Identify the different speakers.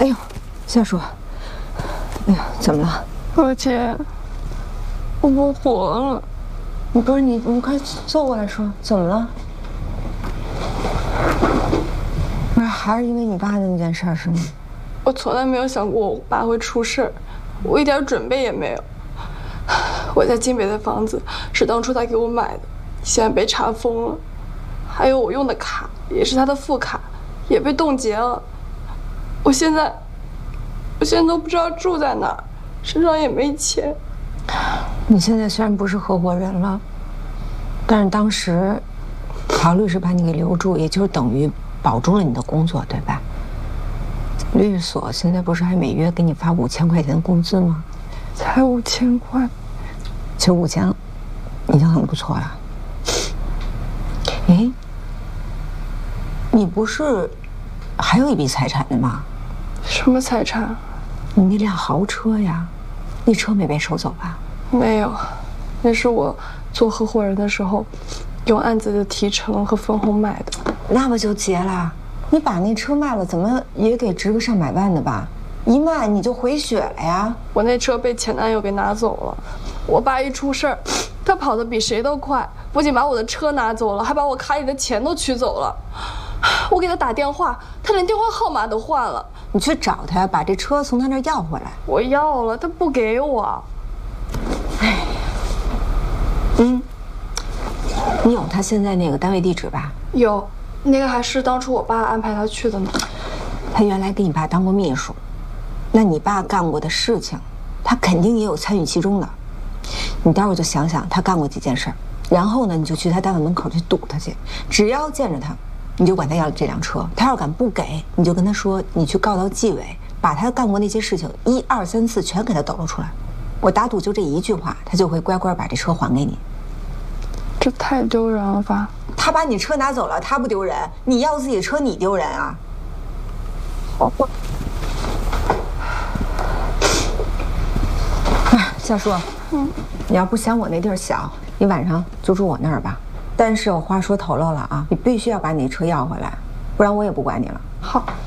Speaker 1: 哎呦，夏叔，哎呀，怎么了？
Speaker 2: 我姐，我不活了。
Speaker 1: 你快坐过来说，怎么了？不是，还是因为你爸的那件事是吗？
Speaker 2: 我从来没有想过我爸会出事儿，我一点准备也没有。我在金北的房子是当初他给我买的，现在被查封了，还有我用的卡也是他的副卡，也被冻结了。我现在都不知道住在哪儿，身上也没钱。
Speaker 1: 你现在虽然不是合伙人了，但是当时曹律师把你给留住，也就是等于保住了你的工作，对吧？律所现在不是还每月给你发5000块钱的工资吗？
Speaker 2: 才5000块，
Speaker 1: 其实5000已经很不错了。哎，你不是还有一笔财产的吗？
Speaker 2: 什么财产？
Speaker 1: 你那辆豪车呀，那车没被收走吧？
Speaker 2: 没有，那是我做合伙人的时候，用案子的提成和分红买的。
Speaker 1: 那不就结了？你把那车卖了，怎么也得值个上百万的吧？一卖你就回血了呀！
Speaker 2: 我那车被前男友给拿走了，我爸一出事儿，他跑得比谁都快，不仅把我的车拿走了，还把我卡里的钱都取走了。我给他打电话，他连电话号码都换了。
Speaker 1: 你去找他，把这车从他那儿要回来。
Speaker 2: 我要了，他不给我。
Speaker 1: 哎，你有他现在那个单位地址吧？
Speaker 2: 有，那个还是当初我爸安排他去的呢。
Speaker 1: 他原来给你爸当过秘书，那你爸干过的事情，他肯定也有参与其中的。你待会儿就想想他干过几件事，然后呢，你就去他单位门口去堵他去。只要见着他，你就管他要这辆车。他要敢不给，你就跟他说，你去告到纪委，把他干过那些事情1、2、3、4全给他抖露出来。我打赌就这一句话，他就会乖乖把这车还给你。
Speaker 2: 这太丢人了吧？
Speaker 1: 他把你车拿走了，他不丢人；你要自己的车，你丢人啊！好吧。哎，夏叔，你要不嫌我那地儿小，你晚上就住我那儿吧。但是我话说透露了啊，你必须要把你的车要回来，不然我也不管你了。
Speaker 2: 好。